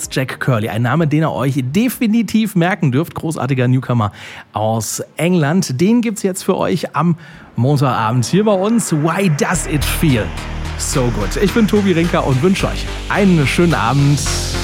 ist Jack Curley. Ein Name, den ihr euch definitiv merken dürft. Großartiger Newcomer aus England. Den gibt's jetzt für euch am Montagabend hier bei uns. Why does it feel so good? Ich bin Tobi Rinker und wünsche euch einen schönen Abend.